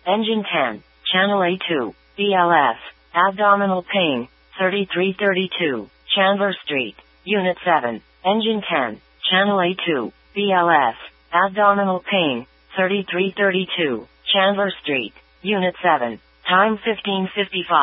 Engine 10, Channel A2, BLS, abdominal pain, 3332, Chandler Street, Unit 7, Engine 10, Channel A2, BLS, abdominal pain, 3332, Chandler Street, Unit 7, time 15:55.